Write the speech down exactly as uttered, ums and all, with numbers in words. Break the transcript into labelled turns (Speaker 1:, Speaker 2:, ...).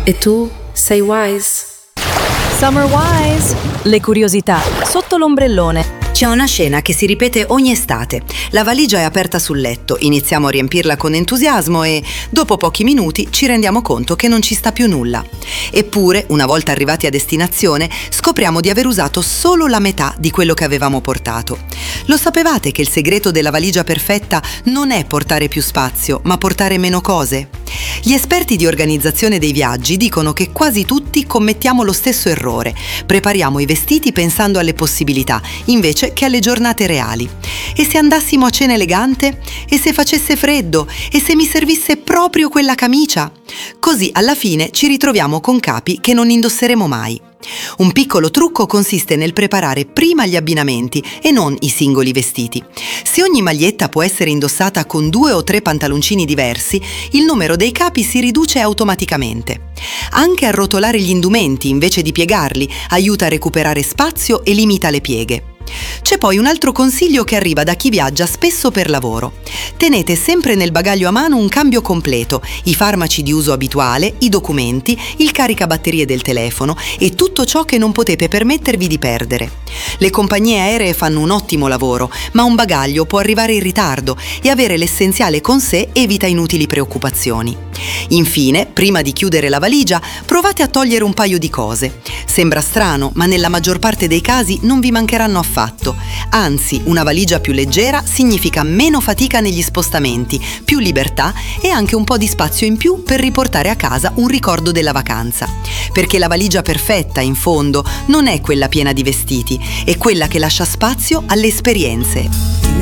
Speaker 1: E tu sei wise?
Speaker 2: Summer Wise! Le curiosità sotto l'ombrellone.
Speaker 3: C'è una scena che si ripete ogni estate. La valigia è aperta sul letto, iniziamo a riempirla con entusiasmo e, dopo pochi minuti, ci rendiamo conto che non ci sta più nulla. Eppure, una volta arrivati a destinazione, scopriamo di aver usato solo la metà di quello che avevamo portato. Lo sapevate che il segreto della valigia perfetta non è portare più spazio, ma portare meno cose? Gli esperti di organizzazione dei viaggi dicono che quasi tutti commettiamo lo stesso errore. Prepariamo i vestiti pensando alle possibilità, invece che alle giornate reali. E se andassimo a cena elegante? E se facesse freddo? E se mi servisse proprio quella camicia? Così alla fine ci ritroviamo con capi che non indosseremo mai. Un piccolo trucco consiste nel preparare prima gli abbinamenti e non i singoli vestiti. Se ogni maglietta può essere indossata con due o tre pantaloncini diversi, il numero dei capi si riduce automaticamente. Anche arrotolare gli indumenti invece di piegarli aiuta a recuperare spazio e limita le pieghe. C'è poi un altro consiglio che arriva da chi viaggia spesso per lavoro. Tenete sempre nel bagaglio a mano un cambio completo, i farmaci di uso abituale, i documenti, il caricabatterie del telefono e tutto ciò che non potete permettervi di perdere. Le compagnie aeree fanno un ottimo lavoro, ma un bagaglio può arrivare in ritardo e avere l'essenziale con sé evita inutili preoccupazioni. Infine, prima di chiudere la valigia, provate a togliere un paio di cose. Sembra strano, ma nella maggior parte dei casi non vi mancheranno affatto. Anzi, una valigia più leggera significa meno fatica negli spostamenti, più libertà e anche un po' di spazio in più per riportare a casa un ricordo della vacanza. Perché la valigia perfetta, in fondo, non è quella piena di vestiti, è quella che lascia spazio alle esperienze.